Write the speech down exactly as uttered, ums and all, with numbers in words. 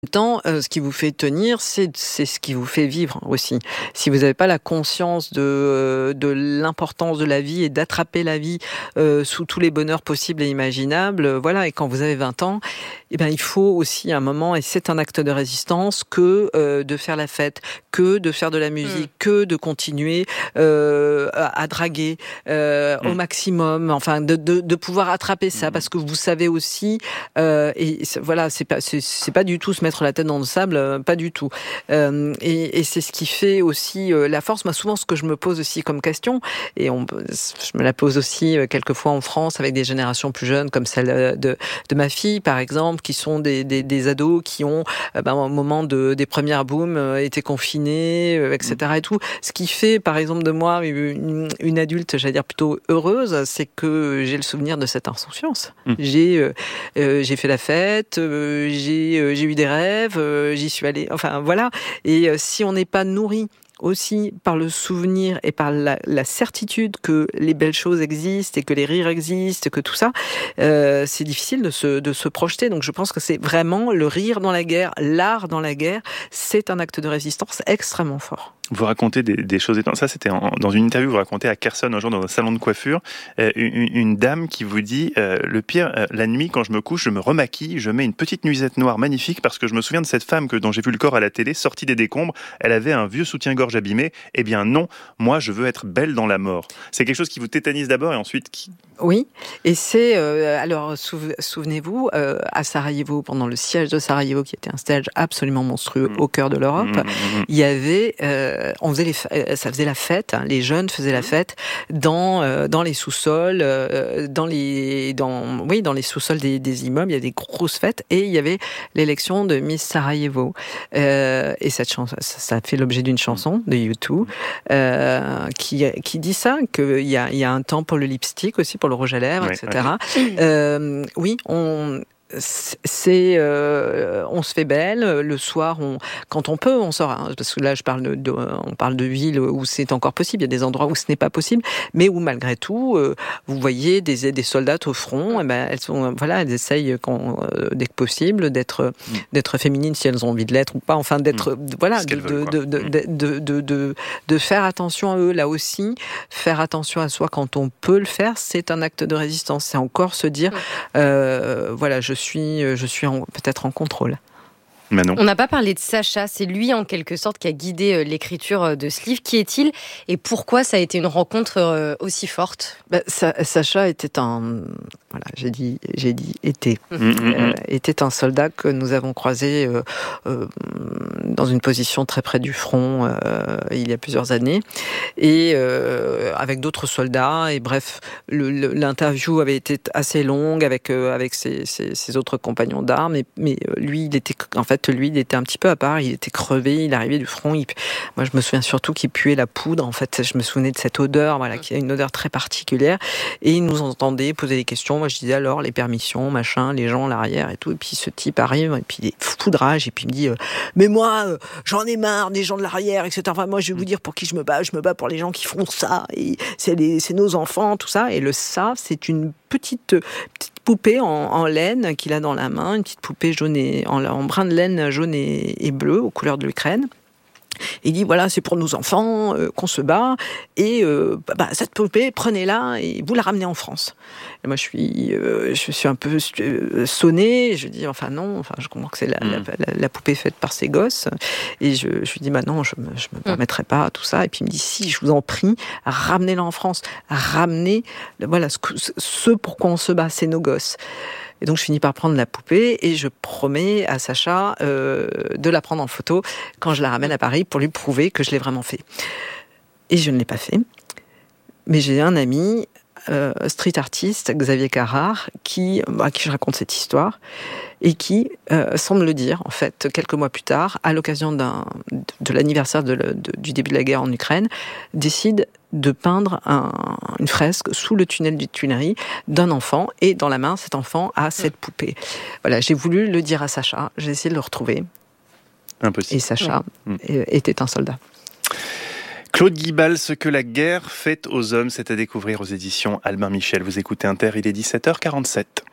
temps, euh, ce qui vous fait tenir, c'est, c'est ce qui vous fait vivre aussi. Si vous n'avez pas la conscience de, euh, de l'importance de la vie et d'attraper la vie euh, sous tous les bonheurs possibles et imaginables, euh, voilà, et quand vous avez vingt ans, eh ben, il faut aussi un moment, et c'est un acte de résistance, que euh, de faire la fête, que de faire de la musique, mmh. que de continuer euh, à, à draguer euh, mmh. au maximum, enfin, de, de, de pouvoir attraper ça, mmh. parce que vous savez aussi, euh, et voilà, c'est pas, c'est, c'est pas du tout se mettre la tête dans le sable, euh, pas du tout. Euh, et, et c'est ce qui fait aussi euh, la force. Moi, souvent, ce que je me pose aussi comme question, et on, je me la pose aussi euh, quelquefois en France avec des générations plus jeunes, comme celle de, de ma fille, par exemple, qui sont des, des, des ados qui ont, euh, ben, au moment de, des premières booms, euh, été confinés, euh, et cetera. Et tout. Ce qui fait, par exemple, de moi une, une adulte, j'allais dire plutôt heureuse, c'est que j'ai le souvenir de cette insouciance. Mmh. J'ai, euh, euh, j'ai fait la fête, euh, j'ai, euh, j'ai eu des rêves, euh, j'y suis allée, enfin voilà. Et euh, si on n'est pas nourri aussi par le souvenir et par la, la certitude que les belles choses existent et que les rires existent, que tout ça, euh, c'est difficile de se, de se projeter. Donc je pense que c'est vraiment le rire dans la guerre, l'art dans la guerre, c'est un acte de résistance extrêmement fort. Vous racontez des, des choses étonnantes. Ça, c'était en, dans une interview, vous racontez à Kherson, un jour, dans un salon de coiffure, euh, une, une dame qui vous dit euh, le pire, euh, la nuit, quand je me couche, je me remaquille, je mets une petite nuisette noire magnifique parce que je me souviens de cette femme que, dont j'ai vu le corps à la télé, sortie des décombres. Elle avait un vieux soutien-gorge abîmé. Eh bien, non, moi, je veux être belle dans la mort. C'est quelque chose qui vous tétanise d'abord et ensuite qui... Oui, et c'est, euh, alors souve, souvenez-vous, euh, à Sarajevo, pendant le siège de Sarajevo, qui était un siège absolument monstrueux mmh. au cœur de l'Europe, mmh, mmh. il y avait, euh, on faisait les, ça faisait la fête, hein, les jeunes faisaient la fête dans euh, dans les sous-sols, euh, dans les, dans, oui, dans les sous-sols des, des immeubles, il y a des grosses fêtes, et il y avait l'élection de Miss Sarajevo, euh, et cette chanson, ça, ça a fait l'objet d'une chanson de U deux, euh, qui qui dit ça, qu'il y a il y a un temps pour le lipstick aussi, pour le rouge à lèvres, ouais, et cetera. Ouais. Euh, oui, on... c'est euh, on se fait belle le soir, on, quand on peut on sort, hein, parce que là je parle de, de on parle de villes où c'est encore possible, il y a des endroits où ce n'est pas possible, mais où malgré tout euh, vous voyez des des soldates au front, et ben elles sont voilà, elles essayent quand, euh, dès que possible d'être mm. d'être féminines si elles ont envie de l'être ou pas, enfin d'être mm. voilà de de, de, de, de, de, de, de de faire attention à eux là aussi, faire attention à soi quand on peut le faire, c'est un acte de résistance, c'est encore se dire mm. euh, voilà, je suis, je suis en, peut-être en contrôle. Manon. On n'a pas parlé de Sacha, c'est lui en quelque sorte qui a guidé l'écriture de ce livre. Qui est-il et pourquoi ça a été une rencontre aussi forte ? Ben, Sacha était un, voilà, j'ai dit, j'ai dit était, mmh. euh, était un soldat que nous avons croisé euh, euh, dans une position très près du front euh, il y a plusieurs années, et euh, avec d'autres soldats. Et bref, le, le, l'interview avait été assez longue avec euh, avec ses, ses, ses autres compagnons d'armes, mais, mais lui, il était en fait lui, il était un petit peu à part, il était crevé, il arrivait du front. Il... Moi, je me souviens surtout qu'il puait la poudre. En fait, je me souvenais de cette odeur, voilà, qui a une odeur très particulière. Et il nous entendait poser des questions. Moi, je disais alors les permissions, machin, les gens à l'arrière et tout. Et puis ce type arrive, et puis il est foudrage, et puis il me dit euh, mais moi, euh, j'en ai marre des gens de l'arrière, et cetera. Enfin, moi, je vais vous dire pour qui je me bats. Je me bats pour les gens qui font ça. Et c'est, les, c'est nos enfants, tout ça. Et le ça, c'est une petite petite poupée en, en laine qu'il a dans la main, une petite poupée jaune et en, en brin de laine jaune et, et bleu aux couleurs de l'Ukraine. Il dit voilà, c'est pour nos enfants euh, qu'on se bat, et euh, bah, cette poupée, prenez-la et vous la ramenez en France. Et moi je suis euh, je suis un peu sonnée, je dis enfin non, enfin je comprends que c'est la, mmh. la, la, la poupée faite par ces gosses, et je, je lui dis bah non, je me, je me permettrai pas tout ça. Et puis il me dit si, je vous en prie, ramenez-la en France, ramenez voilà ce, ce pourquoi on se bat, c'est nos gosses. Et donc je finis par prendre la poupée et je promets à Sacha euh, de la prendre en photo quand je la ramène à Paris pour lui prouver que je l'ai vraiment fait. Et je ne l'ai pas fait. Mais j'ai un ami, euh, street artiste, Xavier Carrard, qui, à qui je raconte cette histoire et qui, euh, sans me le dire, en fait, quelques mois plus tard, à l'occasion d'un, de l'anniversaire de, de, du début de la guerre en Ukraine, décide de peindre un, une fresque sous le tunnel du Tuileries d'un enfant, et dans la main, cet enfant a cette poupée. Voilà, j'ai voulu le dire à Sacha, j'ai essayé de le retrouver. Impossible. Et Sacha mmh. était un soldat. Claude Guibal, Ce que la guerre fait aux hommes, c'est à découvrir aux éditions Albin Michel. Vous écoutez Inter, il est dix-sept heures quarante-sept.